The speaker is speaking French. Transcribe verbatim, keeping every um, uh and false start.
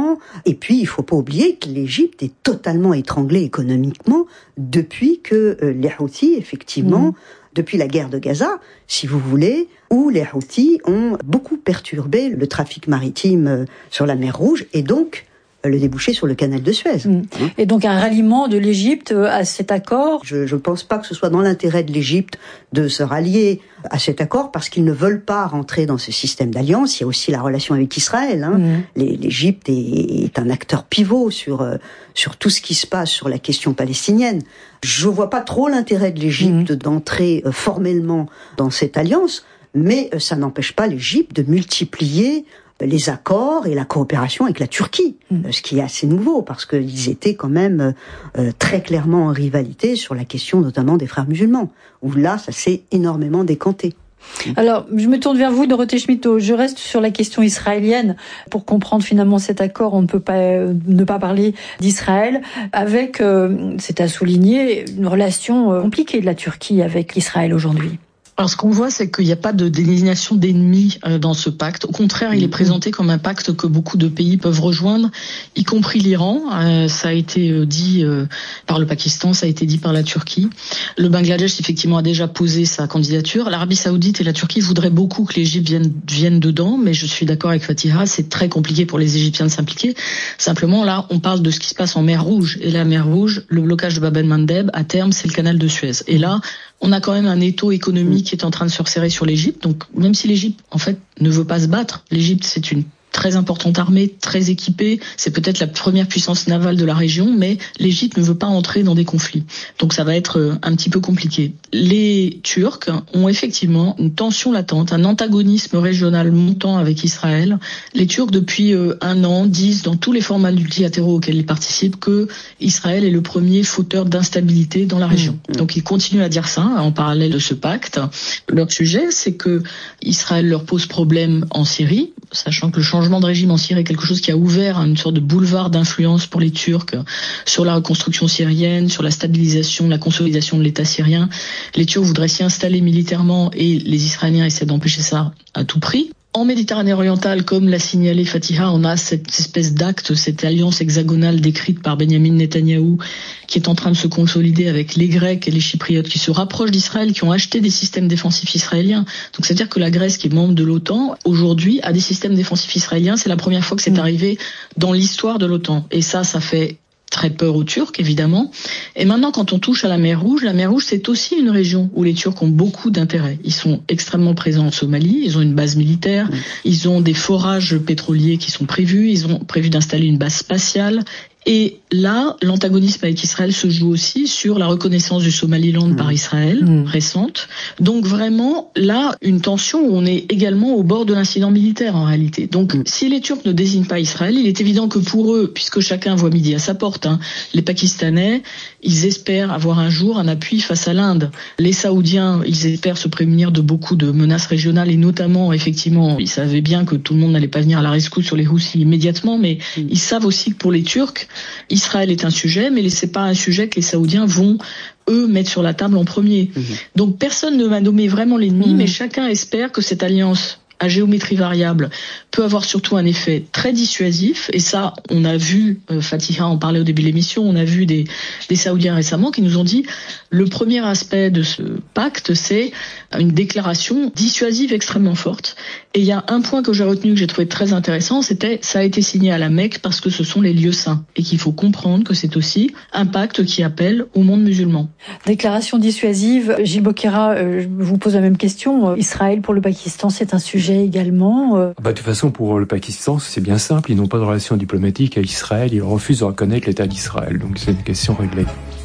temps. Et puis, il faut pas oublier que l'Égypte est totalement étranglée économiquement depuis que euh, les Houthis, effectivement, mmh. depuis la guerre de Gaza, si vous voulez, où les Houthis ont beaucoup perturbé le trafic maritime euh, sur la mer Rouge et donc le débouché sur le canal de Suez. Mmh. Et donc un ralliement de l'Égypte à cet accord ? Je ne pense pas que ce soit dans l'intérêt de l'Égypte de se rallier à cet accord parce qu'ils ne veulent pas rentrer dans ce système d'alliance. Il y a aussi la relation avec Israël. Hein. Mmh. L'Égypte est, est un acteur pivot sur, euh, sur tout ce qui se passe sur la question palestinienne. Je ne vois pas trop l'intérêt de l'Égypte mmh. d'entrer euh, formellement dans cette alliance, mais euh, ça n'empêche pas l'Égypte de multiplier les accords et la coopération avec la Turquie, mmh. ce qui est assez nouveau parce qu'ils étaient quand même euh, très clairement en rivalité sur la question notamment des frères musulmans, où là ça s'est énormément décanté. Alors, je me tourne vers vous, Dorothée Schmittou. Je reste sur la question israélienne. Pour comprendre finalement cet accord, on ne peut pas euh, ne pas parler d'Israël, avec, euh, c'est à souligner, une relation euh, compliquée de la Turquie avec Israël aujourd'hui. Alors, ce qu'on voit, c'est qu'il n'y a pas de désignation d'ennemis dans ce pacte. Au contraire, il est présenté comme un pacte que beaucoup de pays peuvent rejoindre, y compris l'Iran. Euh, ça a été dit euh, par le Pakistan, ça a été dit par la Turquie. Le Bangladesh, effectivement, a déjà posé sa candidature. L'Arabie Saoudite et la Turquie voudraient beaucoup que l'Égypte vienne, vienne dedans, mais je suis d'accord avec Fatiha, c'est très compliqué pour les Égyptiens de s'impliquer. Simplement, là, on parle de ce qui se passe en mer Rouge. Et la mer Rouge, le blocage de Bab el-Mandeb, à terme, c'est le canal de Suez. Et là, on a quand même un étau économique qui est en train de se resserrer sur l'Égypte. Donc, même si l'Égypte, en fait, ne veut pas se battre, l'Égypte, c'est une très importante armée, très équipée. C'est peut-être la première puissance navale de la région, mais l'Égypte ne veut pas entrer dans des conflits. Donc, ça va être un petit peu compliqué. Les Turcs ont effectivement une tension latente, un antagonisme régional montant avec Israël. Les Turcs, depuis un an, disent dans tous les formats multilatéraux auxquels ils participent que Israël est le premier fauteur d'instabilité dans la région. Mmh. Donc, ils continuent à dire ça en parallèle de ce pacte. Leur sujet, c'est que Israël leur pose problème en Syrie, sachant que le changement de régime en Syrie est quelque chose qui a ouvert une sorte de boulevard d'influence pour les Turcs sur la reconstruction syrienne, sur la stabilisation, la consolidation de l'État syrien. Les Turcs voudraient s'y installer militairement et les Israéliens essaient d'empêcher ça à tout prix. En Méditerranée orientale, comme l'a signalé Fatiha, on a cette espèce d'acte, cette alliance hexagonale décrite par Benyamin Netanyahou, qui est en train de se consolider avec les Grecs et les Chypriotes qui se rapprochent d'Israël, qui ont acheté des systèmes défensifs israéliens. Donc c'est-à-dire que la Grèce, qui est membre de l'OTAN, aujourd'hui a des systèmes défensifs israéliens. C'est la première fois que c'est arrivé dans l'histoire de l'OTAN. Et ça, ça fait très peur aux Turcs, évidemment. Et maintenant, quand on touche à la mer Rouge, la mer Rouge, c'est aussi une région où les Turcs ont beaucoup d'intérêt. Ils sont extrêmement présents en Somalie, ils ont une base militaire, mmh. ils ont des forages pétroliers qui sont prévus, ils ont prévu d'installer une base spatiale. Et là, l'antagonisme avec Israël se joue aussi sur la reconnaissance du Somaliland mmh. par Israël, mmh. récente. Donc vraiment, là, une tension où on est également au bord de l'incident militaire en réalité. Donc mmh. si les Turcs ne désignent pas Israël, il est évident que pour eux, puisque chacun voit midi à sa porte, hein, les Pakistanais, ils espèrent avoir un jour un appui face à l'Inde. Les Saoudiens, ils espèrent se prémunir de beaucoup de menaces régionales et notamment, effectivement, ils savaient bien que tout le monde n'allait pas venir à la rescousse sur les Houthis immédiatement, mais mmh. ils savent aussi que pour les Turcs, Israël est un sujet, mais c'est pas un sujet que les Saoudiens vont, eux, mettre sur la table en premier. Mmh. Donc personne ne va nommer vraiment l'ennemi, mmh. mais chacun espère que cette alliance à géométrie variable peut avoir surtout un effet très dissuasif. Et ça, on a vu, euh, Fatiha en parlait au début de l'émission, on a vu des, des Saoudiens récemment qui nous ont dit le premier aspect de ce pacte, c'est une déclaration dissuasive extrêmement forte. Et il y a un point que j'ai retenu, que j'ai trouvé très intéressant, c'était ça a été signé à la Mecque parce que ce sont les lieux saints. Et qu'il faut comprendre que c'est aussi un pacte qui appelle au monde musulman. Déclaration dissuasive. Gilles Bokera, euh, je vous pose la même question. Israël pour le Pakistan, c'est un sujet également euh... bah, de toute façon, pour le Pakistan, c'est bien simple. Ils n'ont pas de relation diplomatique avec Israël. Ils refusent de reconnaître l'État d'Israël. Donc c'est une question réglée.